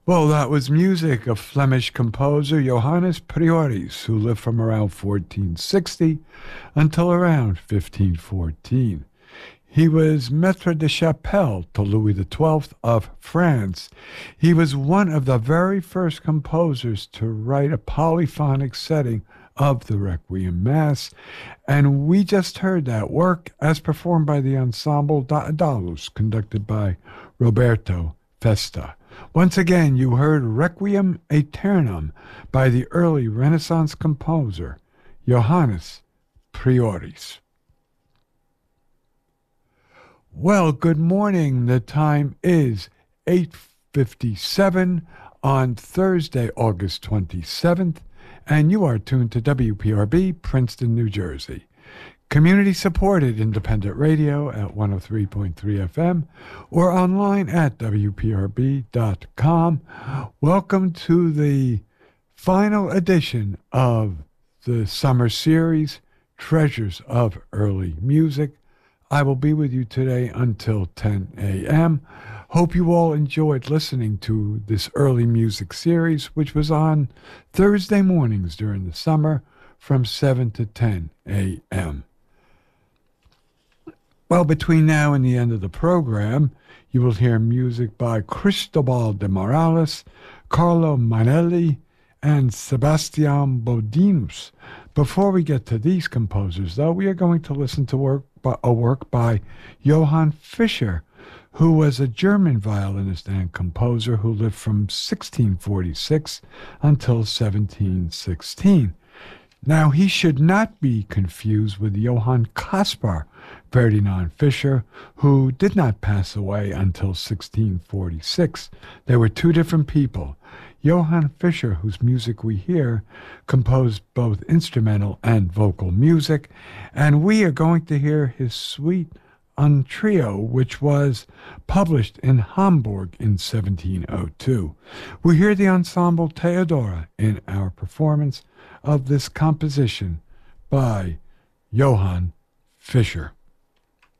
Well, that was music of Flemish composer Johannes Prioris, who lived from around 1460 until around 1514. He was maître de chapelle to Louis XII of France. He was one of the very first composers to write a polyphonic setting of the Requiem Mass, and we just heard that work as performed by the Ensemble Daedalus, conducted by Roberto Festa. Once again, you heard Requiem Aeternam by the early Renaissance composer Johannes Prioris. Well, good morning. The time is 8:57 on Thursday, August 27th, and you are tuned to WPRB, Princeton, New Jersey. Community-supported independent radio at 103.3 FM or online at WPRB.com. Welcome to the final edition of the summer series, Treasures of Early Music. I will be with you today until 10 a.m. Hope you all enjoyed listening to this early music series, which was on Thursday mornings during the summer from 7 to 10 a.m. Well, between now and the end of the program, you will hear music by Cristobal de Morales, Carlo Manelli, and Sebastian Bodinus. Before we get to these composers, though, we are going to listen to a work by Johann Fischer, who was a German violinist and composer who lived from 1646 until 1716. Now, he should not be confused with Johann Caspar Ferdinand Fischer, who did not pass away until 1646. They were two different people. Johann Fischer, whose music we hear, composed both instrumental and vocal music, and we are going to hear his suite on trio, which was published in Hamburg in 1702. We hear the ensemble Theodora in our performance of this composition by Johann Fischer.